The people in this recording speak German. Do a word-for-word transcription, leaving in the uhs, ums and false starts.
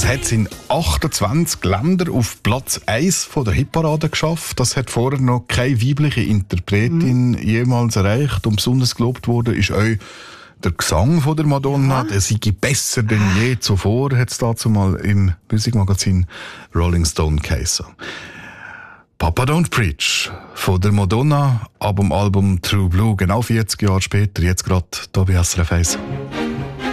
Es hat es in achtundzwanzig Ländern auf Platz eins von der Hitparade geschafft. Das hat vorher noch keine weibliche Interpretin mhm. jemals erreicht. Und besonders gelobt worden ist auch der Gesang von der Madonna. Ja. Der sei besser denn je zuvor, hat es dazu mal im Musikmagazin Rolling Stone geheißen. Papa Don't Preach von der Madonna ab dem Album True Blue, genau vierzig Jahre später, jetzt gerade hier bei S R F eins.